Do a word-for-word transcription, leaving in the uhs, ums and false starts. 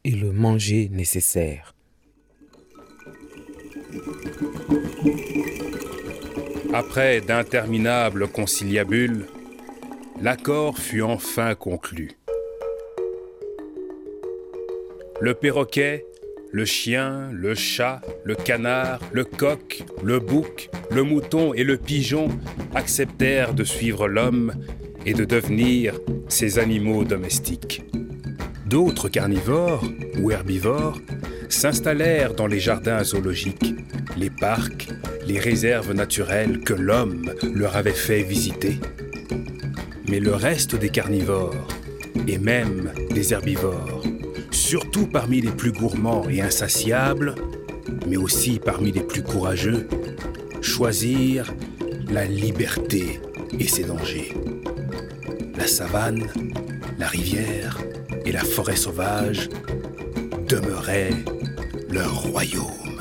et le manger nécessaire. Après d'interminables conciliabules, l'accord fut enfin conclu. Le perroquet, le chien, le chat, le canard, le coq, le bouc, le mouton et le pigeon acceptèrent de suivre l'homme et de devenir ses animaux domestiques. D'autres carnivores ou herbivores s'installèrent dans les jardins zoologiques, les parcs, les réserves naturelles que l'homme leur avait fait visiter. Mais le reste des carnivores, et même des herbivores, surtout parmi les plus gourmands et insatiables, mais aussi parmi les plus courageux, choisirent la liberté et ses dangers. La savane, la rivière et la forêt sauvage demeuraient leur royaume.